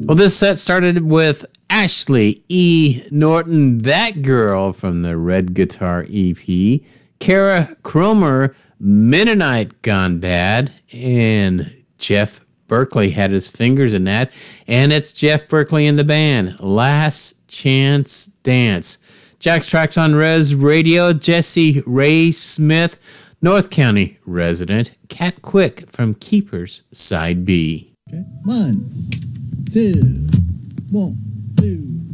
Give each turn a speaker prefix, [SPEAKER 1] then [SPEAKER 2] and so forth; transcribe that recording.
[SPEAKER 1] Well, this set started with Ashley E. Norton, That Girl from the Red Guitar EP, Kara Cromer, Mennonite Gone Bad, and Jeff Berkeley had his fingers in that, and it's Jeff Berkeley in the band, Last Chance Dance. Jack's Tracks on Res Radio, Jesse Ray Smith, North County resident, Cat Quick from Keepers, Side B.
[SPEAKER 2] Okay. 1, 2, 1, 2.